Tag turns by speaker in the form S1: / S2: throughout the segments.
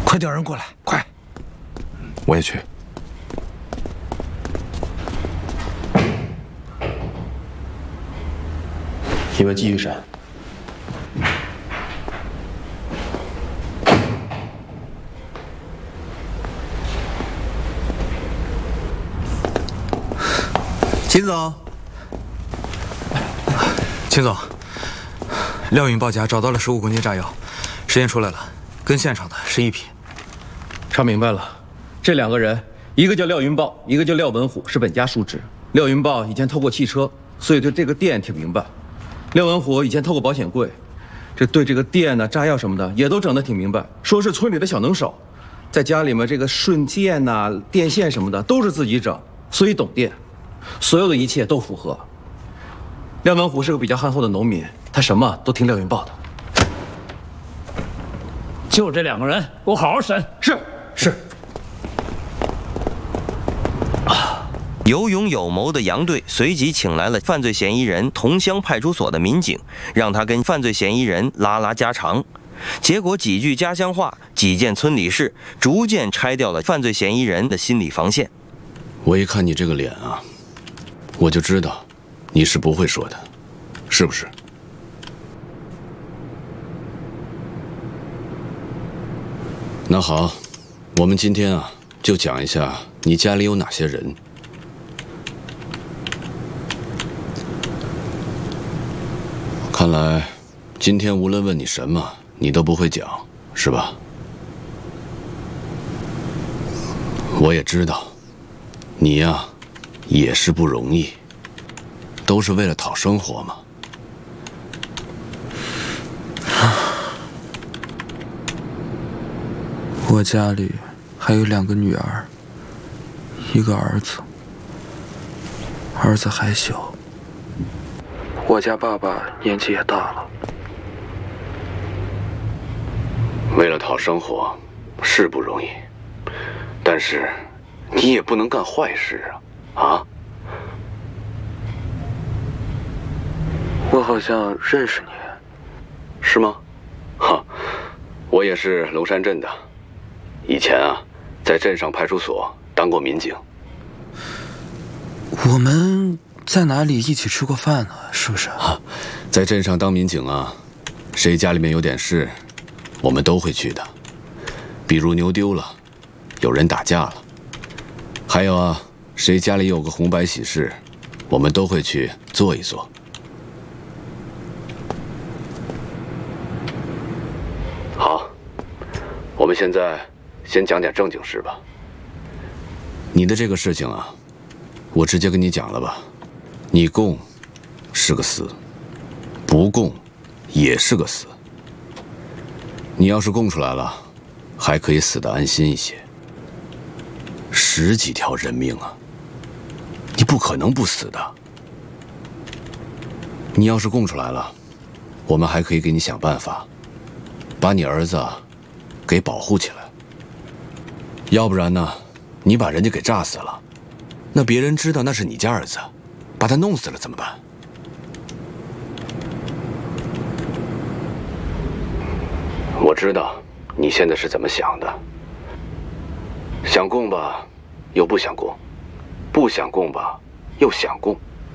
S1: 快调人过来，快！
S2: 我也去。
S3: 你们继续审。
S4: 秦总，秦总，廖云豹家找到了15公斤炸药，实验出来了，跟现场的是一批。
S3: 查明白了，这2个人，一个叫廖云豹，一个叫廖文虎，是本家叔侄。廖云豹以前偷过汽车，所以对这个店挺明白。廖文虎以前偷过保险柜，这对这个店呢、炸药什么的也都整得挺明白。说是村里的小能手，在家里面这个顺电呐、电线什么的都是自己整，所以懂电。所有的一切都符合。廖文虎是个比较憨厚的农民，他什么都听廖云豹的。
S5: 就这2个人，给我好好审。
S3: 是。
S6: 有勇有谋的杨队随即请来了犯罪嫌疑人同乡派出所的民警，让他跟犯罪嫌疑人拉家常。结果几句家乡话，几件村里事，逐渐拆掉了犯罪嫌疑人的心理防线。
S7: 我一看你这个脸啊，我就知道你是不会说的，是不是？那好，我们今天啊就讲一下你家里有哪些人。看来今天无论问你什么，你都不会讲，是吧？我也知道，你呀，也是不容易，都是为了讨生活嘛。
S4: 我家里还有2个女儿，1个儿子，儿子还小。我家爸爸年纪也大了。
S7: 为了讨生活是不容易，但是你也不能干坏事啊！
S4: 我好像认识你，
S7: 是吗？哈，我也是龙山镇的，以前啊，在镇上派出所当过民警。
S4: 我们在哪里一起吃过饭呢？是不是？
S7: 在镇上当民警啊，谁家里面有点事，我们都会去的。比如牛丢了，有人打架了，还有啊，谁家里有个红白喜事，我们都会去做一做。好，我们现在先讲点正经事吧。你的这个事情啊，我直接跟你讲了吧，你供是个死，不供也是个死。你要是供出来了，还可以死得安心一些。10几条人命啊，你不可能不死的。你要是供出来了，我们还可以给你想办法，把你儿子给保护起来。要不然呢，你把人家给炸死了，那别人知道那是你家儿子，把他弄死了怎么办？我知道你现在是怎么想的，想供吧，又不想供；不想供吧，又想供。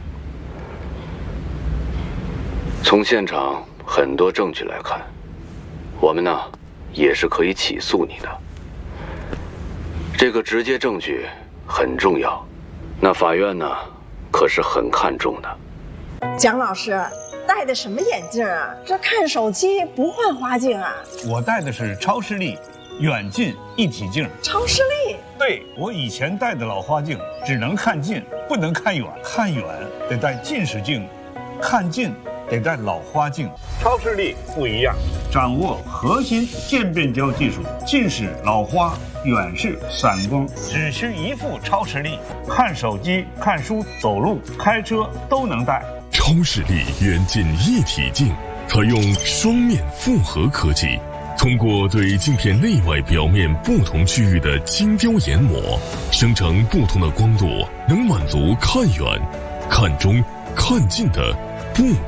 S7: 从现场很多证据来看，我们呢也是可以起诉你的。这个直接证据很重要，那法院呢可是很看重的。
S8: 蒋老师戴的什么眼镜啊？这看手机不换花镜啊？
S1: 我戴的是超视力远近一体镜。
S8: 超视力？
S1: 对，我以前戴的老花镜只能看近，不能看远，看远得戴近视镜，看近得戴老花镜。超视力不一样，掌握核心渐变焦技术，近视、老花、远视、散光，只需一副超视力，看手机、看书、走路、开车都能戴。
S9: 超视力远近一体镜采用双面复合科技，通过对镜片内外表面不同区域的精雕研磨，生成不同的光度，能满足看远、看中、看近的不